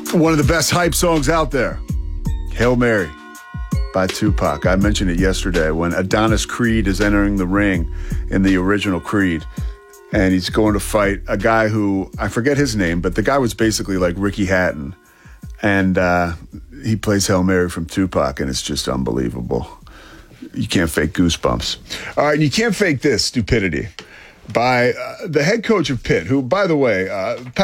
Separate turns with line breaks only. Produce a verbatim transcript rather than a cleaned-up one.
One of the best hype songs out there, Hail Mary by Tupac. I mentioned it yesterday when Adonis Creed is entering the ring in the original Creed, and he's going to fight a guy who, I forget his name, but the guy was basically like Ricky Hatton, and uh, he plays Hail Mary from Tupac, and it's just unbelievable. You can't fake goosebumps. All right, and you can't fake this stupidity by uh, the head coach of Pitt, who, by the way, uh,